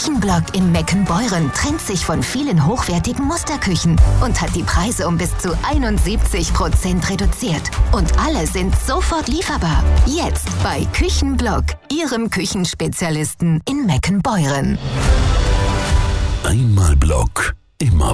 Küchenblock in Meckenbeuren trennt sich von vielen hochwertigen Musterküchen und hat die Preise um bis zu 71% reduziert. Und alle sind sofort lieferbar. Jetzt bei Küchenblock, Ihrem Küchenspezialisten in Meckenbeuren. Einmal Block, immer